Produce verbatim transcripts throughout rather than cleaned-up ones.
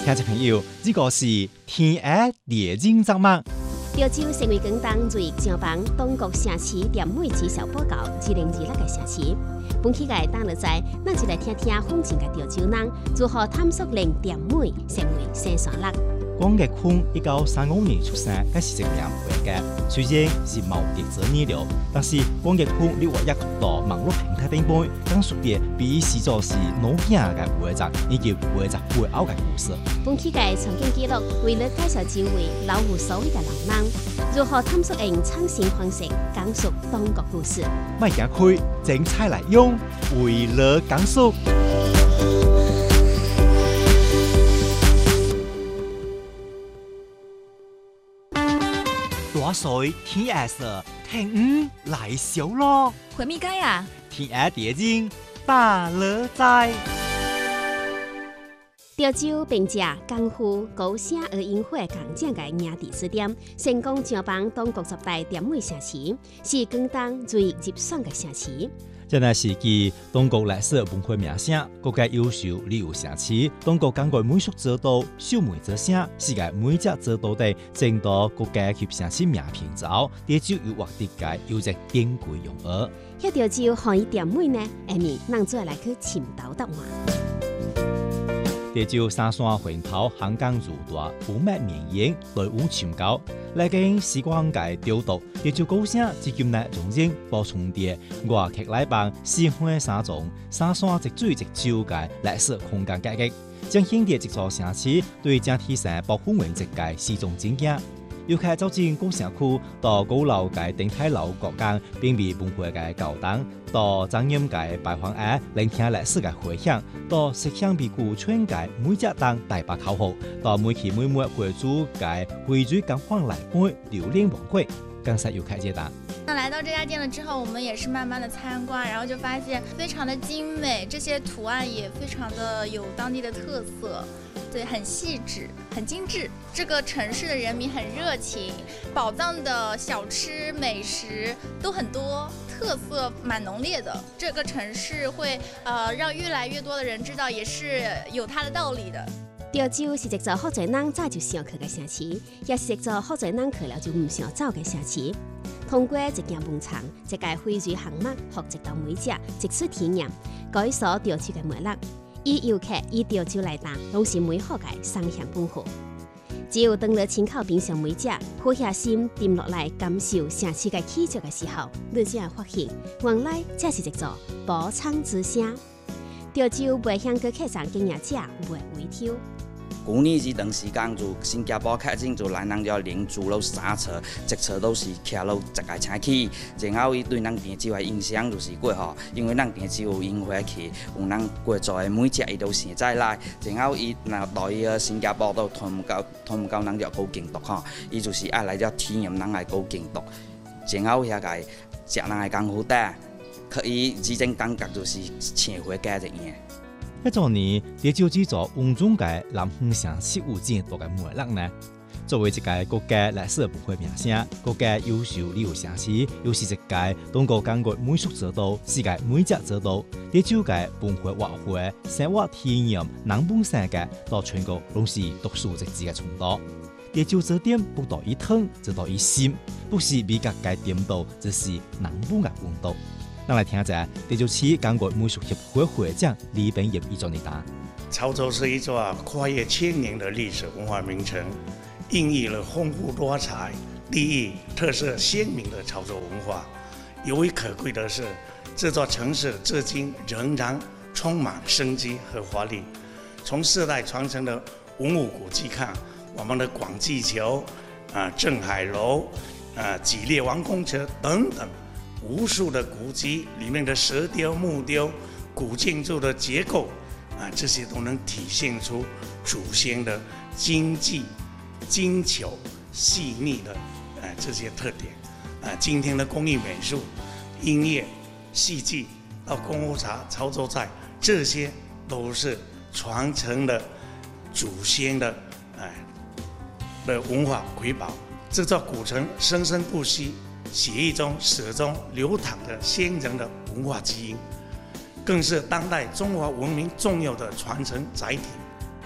听众朋友，这个是天下猎人节目。 潮州成为广东最上榜东国城市店每绩效报告二零二六个城市。本期嘅当日在，咱就来听听风景嘅潮州人如何探索令店每成为新山乐。 光岳坤一九三五年出生，佢是一名會計，雖然是冇業者二流，但是光岳坤你活躍到網絡平台頂背，講述嘅比視作是腦鏡嘅會集以及會集背後嘅故事。 本期嘅場景記錄為了介紹周圍老無所謂嘅老人，如何探索用創新方式講述東國故事。 咪行開，精彩來用，為了講述。大水天下色，天雨來小咯。 回咪街啊！ 天下獵人大樂在。 潮州並借功夫高聲而音會工匠嘅營地書店，成功上榜東國十大店每城市，是廣東最入選嘅城市。 這乃是繼東國歷史文化名聲，國家優秀旅遊城市。東國港國美術指導、秀美之聲，世界每隻指導地爭奪國家級城市名片之後，潮州又獲得界有隻珍貴榮譽。 喺潮州可以店每呢？下面咱再來去尋島答案。 潮州三山環頭，香港如大，武脈綿延，隊伍長高。來經時光界調度，潮州高聲至今乃重新補充啲外劇來幫四花三種、三山一水一洲界歷史空間價值，將顯啲一座城市對整體上保護原則界是種經驗。尤其走進古城區，到高樓界頂泰樓國間，並為文化界交談；到展覽界拜訪下，聆聽歷史嘅回響；到食香味古村界每隻檔大把口號；到每期每末會主界匯聚感況來杯榴蓮王貴，更是有開這檔。 那來到這家店了之後，我們也是慢慢的參觀，然後就發現非常的精美，這些圖案也非常的有當地的特色。對，很細緻，很精緻。這個城市的人民很熱情，寶藏的小吃美食都很多，特色蠻濃烈的。這個城市會呃讓越來越多的人知道，也是有它的道理的。 潮州是一座好多人早就想去的城市，也是一座好多人去了就唔想走的城市。通過一間農場，一個匯聚項目，學一道美食，一次體驗，改所潮州的魅力。以遊客以潮州來談，攏是美好嘅雙向奔赴。只有當你親口品嘗美食，好下心沉落來感受城市嘅氣質嘅時候，你才會發現，原來這是一座寶藏之城。潮州袂向個客上經驗者袂回頭。 舊年這段時間就新加坡客人就來咱就連住了三次，一次都是徛了一個車去，然後伊對咱潮州的印象就是過吼，因為咱潮州有櫻花去，有咱過做的每隻伊都現在來，然後伊若到伊個新加坡都通唔到，通唔到咱就高京都吼，伊就是愛來咗體驗咱的高京都，然後遐個食咱的功夫蛋，可以這種感覺就是青花街一樣。 一種年，潮州只做溫中界南方城市有真多嘅魅力呢。作為一個國家歷史文化名聲，國家優秀旅遊城市，又是一個東國港國美術指導、世界美食指導，潮州嘅文化活會、生活體驗、南本世界到全國攏是獨樹一幟嘅程度。潮州這點不到一湯，只到一心，不是美國嘅點度，只是南本嘅溫度。咱來聽一下潮州市港國美術協會會長李炳業伊做你答。 潮州是一座跨越千年的歷史文化名城，孕育了豐富多彩、地域特色鮮明的潮州文化。尤為可貴的是，這座城市至今仍然充滿生機和活力。從世代傳承的文物古蹟看，我們的廣濟橋、啊鎮海樓、啊吉列王公車等等。無數的古蹟裡面的石雕、木雕、古建築的結構，啊，這些都能體現出祖先的精緻、精巧、細膩的啊這些特點。啊，今天的工藝美術、音樂、戲劇到功夫茶、潮州菜，這些都是傳承的祖先的哎的文化瑰寶。這座古城生生不息。血液中始終流淌着先人的文化基因，更是當代中華文明重要的傳承載體。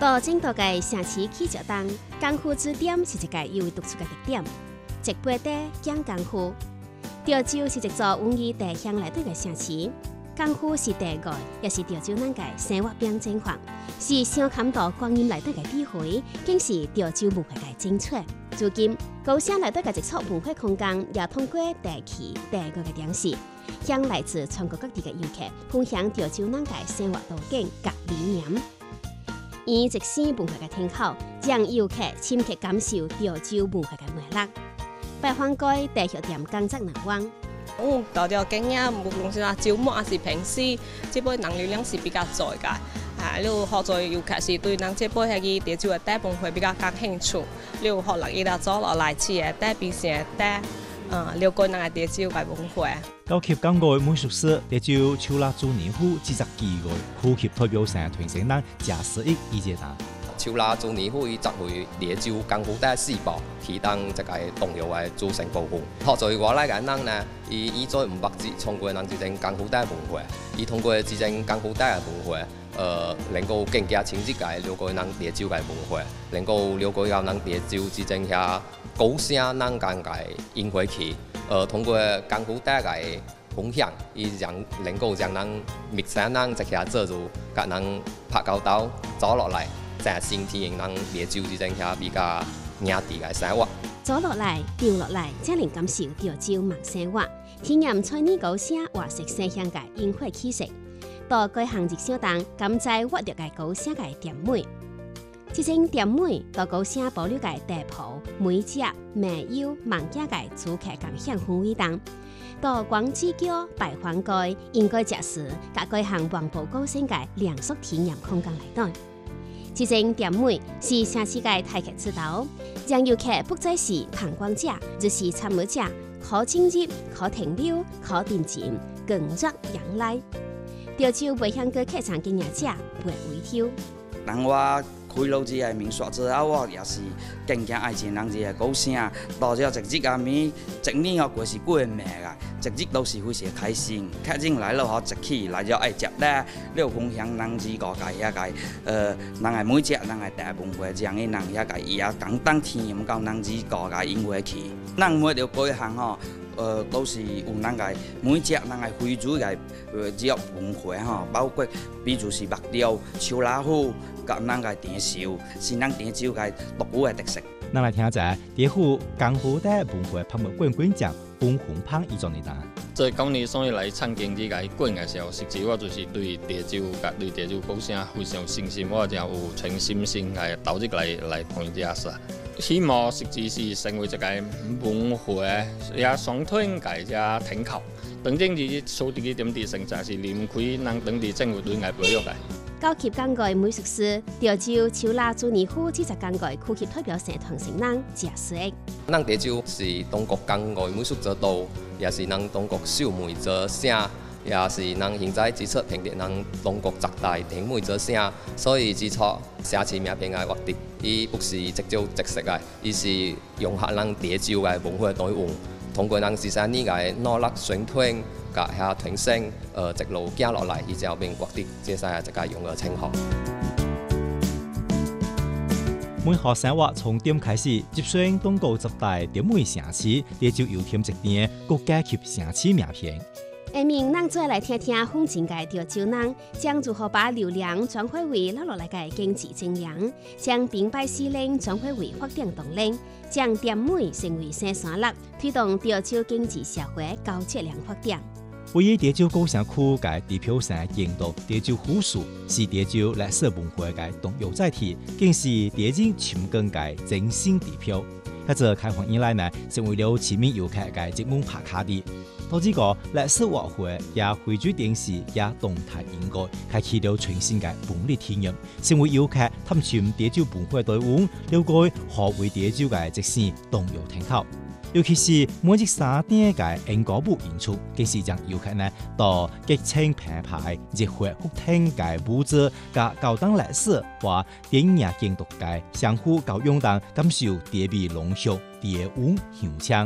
到整個嘅城市起腳檔，功夫之點是一個有獨出嘅特點。直背地講功夫，潮州是一座往以地鄉來對嘅城市。功夫是地個，也是潮州人嘅生活標準化，是上坎到光陰來對嘅智慧，更是潮州文化嘅精髓。如今，高城來對嘅一處文化空間，也通過地區地個嘅電視，向來自全國各地嘅遊客分享潮州人嘅生活途徑及理念。以即時文化嘅聽口，讓遊客深刻感受潮州文化嘅魅力。拜訪過地殼店工作難忘。 嗯，到咗經驗，無論是話週末還是平時，這杯人流量是比較在嘅。啊，你學在遊客是對人這杯係個潮州嘅大文化比較感興趣。你學落伊拉做落來次嘅大變成大，嗯，了解人嘅潮州嘅文化。 高級港外美術師潮州秋辣做年虎製作機會，高級代表性團成人假使益意見答。 秋辣做年虎以集會潮州功夫帶四寶，其當一個重要嘅組成部分。學在我來嘅人呢，伊伊在唔白字通過人之間功夫帶文化，伊通過之間功夫帶嘅文化，呃，能夠更加親切嘅了解人潮州嘅文化，能夠了解到人潮州之間遐高聲人間嘅音樂器，呃，通過功夫帶嘅分享，伊讓能夠將人陌生人即係做住，甲人拍交道走落來。在身體人潮州之間遐比較野地嘅生活， 走落來、調落來，才能感受潮州慢生活，體驗在呢高聲華式聲響嘅音樂氣息。到各行業小檔，感在挖到嘅高聲嘅甜美。這種甜美到高聲保留嘅地鋪、美食、美優、網家嘅主客共享氛圍檔。到廣之橋、拜訪過應該食時，甲各行環保高聲嘅良宿體驗空間來對。這種店妹是城市嘅太客之道，讓遊客不再是旁觀者，而是參與者，可進入、可停留、可定情，更入人來。潮州未向過客場經驗者會微挑。 人我開路子嘅民宿之後，我也是更加愛前人子嘅高聲，到咗直接阿咪，一年我過是過命噶，直接都是非常開心。客人來了後，一起來咗愛接咧，了分享人子個個遐個，呃，人嘅每隻人嘅大文化，將嘅人遐個伊也簡單體驗到人子個個音樂器。人每條過行吼，呃，都是有人個每隻人嘅非洲嘅呃只有文化吼，包括比如是木雕、秋辣虎。甲咱個電視是咱潮州個獨有嘅特色。 咱來聽一下潮府功夫帶文化拍賣冠軍獎翁鴻鵬伊種的答案。 在今年所以來參競這個冠嘅時候，實際我就是對潮州甲對潮州高聲非常信心，我真有全心心來投入來來參加賽。希望實際是成為一個文化也雙團嘅只挺口。當然，你數啲點啲成績是離唔開咱當地政府對外培育嘅。 高級港外美術師潮州秋辣做年虎製作港外區級代表社團成人謝思益。 咱潮州是中國港外美術之都，也是咱中國秀美之城，也是咱現在支出評定咱中國十大甜美之城，所以指出城市名片嘅獲得，伊不是直接直食嘅，伊是融合咱潮州嘅文化內容，通過咱自身呢個努力宣傳。甲遐團升，呃，一路行落來，伊才後面獲得接下來一個榮譽稱號。 每項生活從點開始，接選中國十大甜美城市，也就有添一點國家級城市名片。 下面，咱再來聽聽風景嘅潮州人，將如何把流量轉化為留落來嘅經濟增量，將兵敗司令轉化為發展動力，將甜美成為生產力，推動潮州經濟社會高質量發展。 位於潮州高聲區嘅地標性建築潮州府署，是潮州歷史文化嘅重要載體，更是潮州深耕嘅精神地標。喺這開放以來呢，成為了市民遊客嘅熱門打卡地。到這個歷史活會也匯聚電視也動態應該開啟了全新嘅本地體驗，成為遊客探尋潮州文化隊伍，了解何為潮州嘅即時動遊聽口。尤其是每日三點嘅英歌舞演出，更是讓遊客呢到激情澎湃、熱血沸騰嘅舞者、甲高檔歷史或電影建築嘅相互交融，當感受地味濃縮、地溫香香。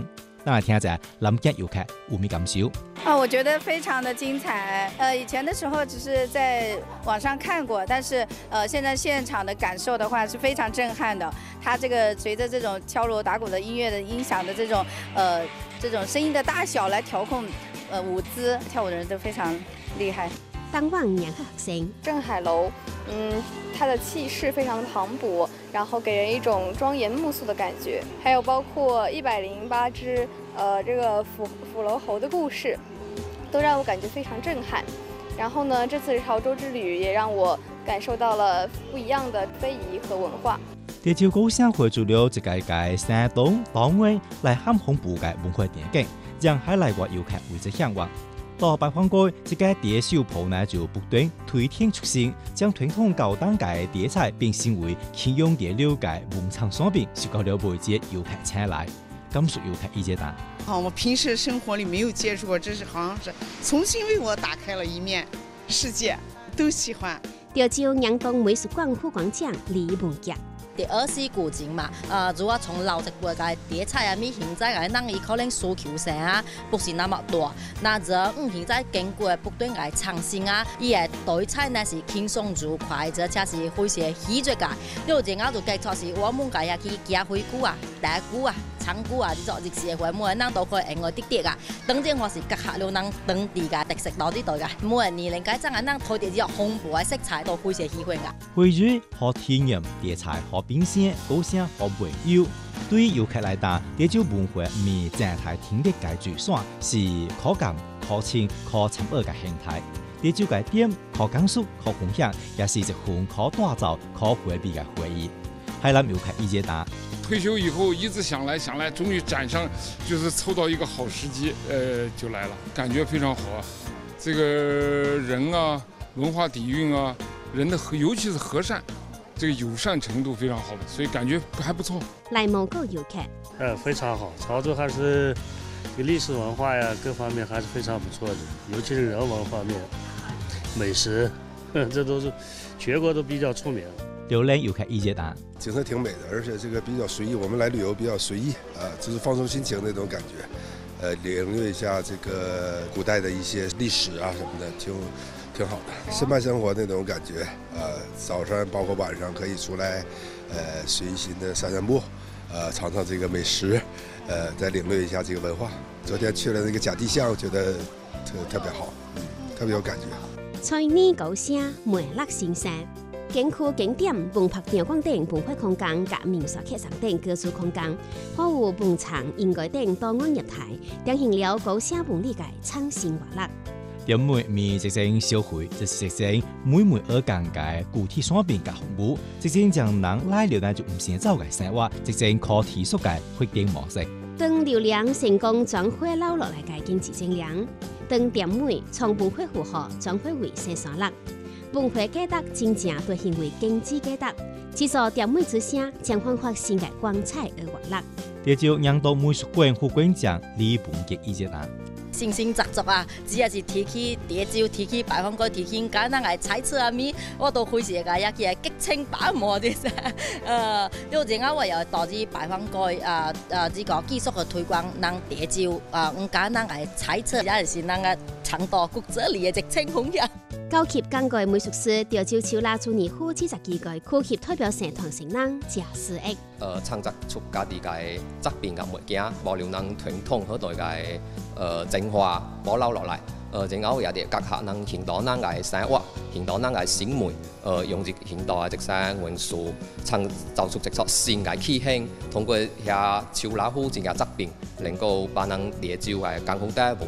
咱来聽下南京遊客有咩感受？ 啊，我觉得非常的精彩。呃，以前的时候只是在网上看过，但是呃，现在现场的感受的话是非常震撼的。它这个随着这种敲锣打鼓的音乐的音响的这种呃这种声音的大小来调控呃舞姿，跳舞的人都非常厉害。 当旺年学生镇海楼，嗯，它的气势非常磅礴，然后给人一种庄严穆肃的感觉。还有包括一百零八只呃这个斧斧楼猴的故事，都让我感觉非常震撼。然后呢，这次潮州之旅也让我感受到了不一样的非遗和文化。 地州高声汇聚了一個嘅山東、島外來喊恐怖嘅文化電景，讓海內外遊客為之向往。到白方街，這個蝶秀鋪呢就不斷推天出新，將傳統高檔嘅碟菜變成為輕用碟了解文創商品，受到了外界遊客青睞。感受遊客意見大。 好，我平時生活裡沒有接觸過，這是好像是重新為我打開了一面世界，都喜歡。 潮州陽東美術館副館長李文傑。 第二世古景嘛，呃，如果從老一輩嘅碟菜啊，咪現在嘅人伊可能需求性啊，不是那麼多。那就嗯，現在經過不斷嘅創新啊，伊嘅對菜呢是輕鬆愉快，而且是非常喜悅嘅。因為然後就計錯是我們家下去夾花菇啊、大菇啊、長菇啊，呢種日式嘅花，每人都可以用個滴滴啊。當然我是結合了人當地嘅特色到呢度嘅，每年齡階層嘅人睇啲呢個豐富嘅色彩都非常喜歡嘅。 回去可體驗碟菜可冰鮮、高聲可溫柔。對於遊客來講，潮州文化唔係淨係聽的嘅聚散，是可感、可親、可參與嘅形態。潮州嘅點可講述、可分享，也是一份可打造、可回避嘅回憶。海南遊客意見大。 退休以後一直想來想來，終於趕上，就是湊到一個好時機，呃，就來了，感覺非常好啊。這個人啊，文化底蘊啊，人的尤其是和善，這個友善程度非常好，所以感覺還不錯。 來蒙古遊客， 呃，非常好，潮州還是歷史文化呀，各方面還是非常不錯的，尤其是人文方面，美食，這都是全國都比較出名。 流浪遊客意見大， 景色挺美的，而且這個比較隨意。我們來旅遊比較隨意，啊，就是放鬆心情那種感覺。呃，領略一下這個古代的一些歷史啊什麼的，挺挺好的，現代生活那種感覺。呃，早上包括晚上可以出來，呃，隨心的散散步，呃，嘗嘗這個美食，呃，再領略一下這個文化。昨天去了那個甲地巷，覺得特特別好，嗯，特別有感覺。 在呢高聲梅勒先生。景區景點、文拍場館等文化空間、甲民宿客上等各處空間，包有文場、音樂等多案業態，展現了高聲文理嘅創新活力。 點每咪即種消費，就是即種每每而講嘅具體產品嘅服務，即種將人來了呢就唔先走嘅生活，即種可提速嘅發展模式。 當流量成功轉化留落嚟嘅經濟增量，當點每從文化符號轉化為生產力。文化價值真正都成為經濟價值，製造點美之聲將煥發新嘅光彩而活力。 潮州陽東美術館副館長李文傑意見大。 形形雜雜啊，只係是提起潮州、提起白方街、提起簡單嘅菜色啊咪，我都非常嘅一啲激情把磨啲噻。誒，因為然後我又導致白方街啊啊呢個繼續嘅推廣，讓潮州啊咁簡單嘅菜色，也係是讓個倡導國際裡嘅直情風向。 高級港街美術師潮州秋拉主年夫七十幾個區級代表社團成員謝思益。 呃，創作出家己嘅作品嘅物件，保留咱傳統嗰代嘅呃精華保留落來。呃，然後也啲結合咱現代咱嘅生活，現代咱嘅審美，呃，用住現代嘅即些元素，創造出一個新嘅氣象。通過遐秋拉夫這個作品，能夠把咱潮州嘅江湖底文